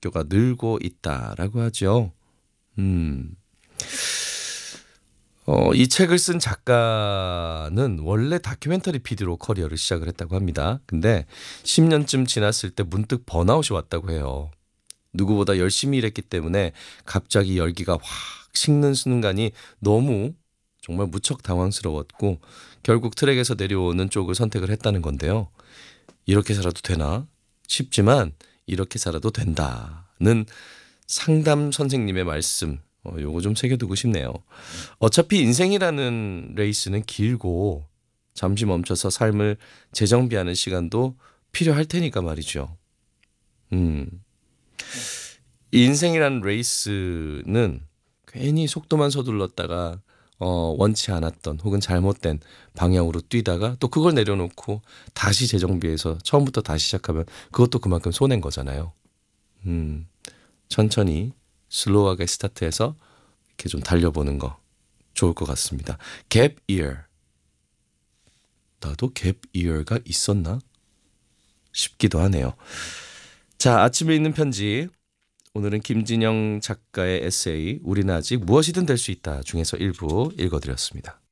학교가 늘고 있다라고 하죠. 이 책을 쓴 작가는 원래 다큐멘터리 PD로 커리어를 시작을 했다고 합니다. 근데 10년쯤 지났을 때 문득 번아웃이 왔다고 해요. 누구보다 열심히 일했기 때문에 갑자기 열기가 확 식는 순간이 너무 정말 무척 당황스러웠고 결국 트랙에서 내려오는 쪽을 선택을 했다는 건데요. 이렇게 살아도 되나 싶지만 이렇게 살아도 된다는 상담 선생님의 말씀, 요거 좀 새겨두고 싶네요. 어차피 인생이라는 레이스는 길고 잠시 멈춰서 삶을 재정비하는 시간도 필요할 테니까 말이죠. 음. 인생이라는 레이스는 괜히 속도만 서둘렀다가 원치 않았던 혹은 잘못된 방향으로 뛰다가 또 그걸 내려놓고 다시 재정비해서 처음부터 다시 시작하면 그것도 그만큼 손해인 거잖아요. 천천히 슬로우하게 스타트해서 이렇게 좀 달려보는 거 좋을 것 같습니다. 갭 이어. 나도 갭 이어가 있었나 싶기도 하네요. 자, 아침에 읽는 편지. 오늘은 김진영 작가의 에세이 우리는 아직 무엇이든 될 수 있다 중에서 일부 읽어드렸습니다.